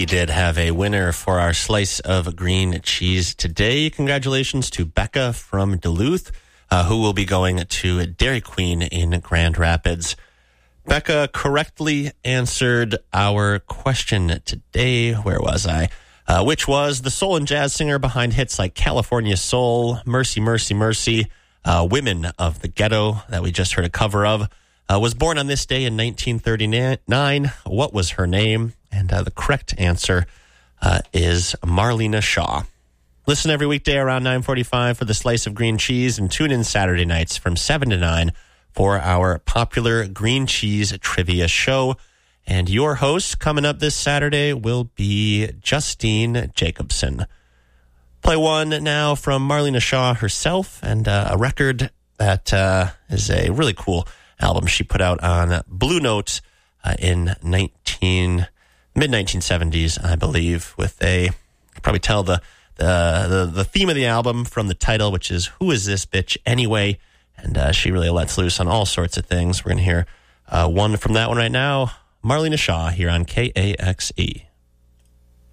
We did have a winner for our slice of green cheese today. Congratulations to Becca from Duluth, who will be going to Dairy Queen in Grand Rapids. Becca correctly answered our question today. Where was I? Which was the soul and jazz singer behind hits like California Soul, Mercy, Mercy, Mercy, Women of the Ghetto that we just heard a cover of, was born on this day in 1939. What was her name? And the correct answer is Marlena Shaw. Listen every weekday around 9:45 for the Slice of Green Cheese, and tune in Saturday nights from 7 to 9 for our popular green cheese trivia show. And your host coming up this Saturday will be Justine Jacobson. Play one now from Marlena Shaw herself, and a record that is a really cool album she put out on Blue Note in mid-1970s, I believe, with you can probably tell the theme of the album from the title, which is Who Is This Bitch Anyway? And she really lets loose on all sorts of things. We're going to hear one from that one right now. Marlena Shaw here on KAXE.